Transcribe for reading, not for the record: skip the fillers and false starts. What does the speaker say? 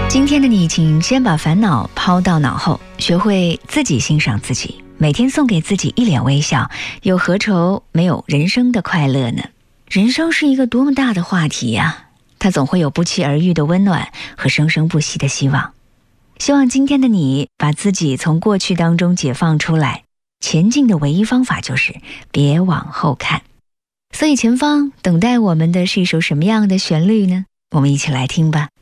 今天的你，请先把烦恼抛到脑后，学会自己欣赏自己，每天送给自己一脸微笑，又何愁没有人生的快乐呢？人生是一个多么大的话题呀，它总会有不期而遇的温暖和生生不息的希望。希望今天的你把自己从过去当中解放出来，前进的唯一方法就是别往后看。所以前方等待我们的是一首什么样的旋律呢？我们一起来听吧。